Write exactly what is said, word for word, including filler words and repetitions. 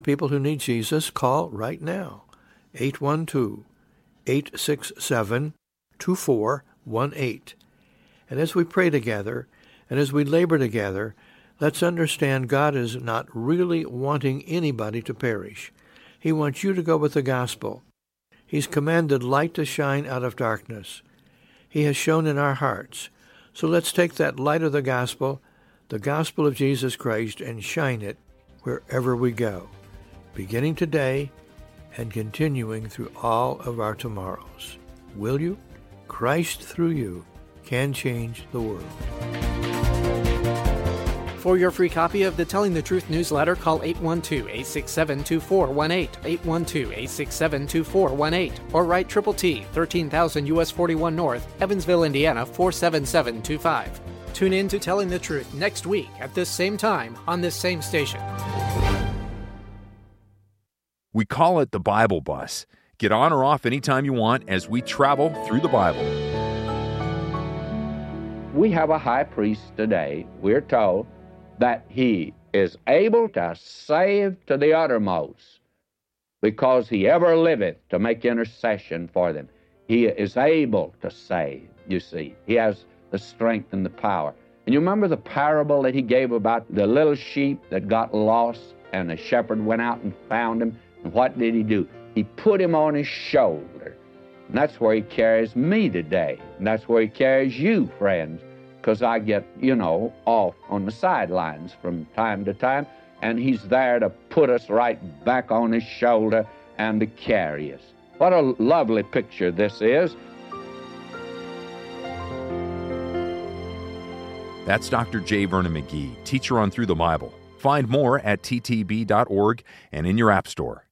People who need Jesus, call right now. eight one two, eight six seven, two four one eight. And as we pray together, and as we labor together, let's understand God is not really wanting anybody to perish. He wants you to go with the gospel. He's commanded light to shine out of darkness. He has shone in our hearts. So let's take that light of the gospel, the gospel of Jesus Christ, and shine it wherever we go, beginning today and continuing through all of our tomorrows. Will you? Christ through you can change the world. For your free copy of the Telling the Truth newsletter, call eight one two, eight six seven, two four one eight, eight one two, eight six seven, two four one eight, or write Triple T, thirteen thousand U S forty-one North, Evansville, Indiana, four seven seven two five. Tune in to Telling the Truth next week at this same time on this same station. We call it the Bible Bus. Get on or off anytime you want as we travel through the Bible. We have a high priest today, we're told, that he is able to save to the uttermost, because he ever liveth to make intercession for them. He is able to save, you see. He has the strength and the power. And you remember the parable that he gave about the little sheep that got lost, and the shepherd went out and found him, and what did he do? He put him on his shoulder. And that's where he carries me today, and that's where he carries you, friends, because I get, you know, off on the sidelines from time to time, and he's there to put us right back on his shoulder and to carry us. What a lovely picture this is. That's Doctor J. Vernon McGee, teacher on Through the Bible. Find more at t t b dot org and in your app store.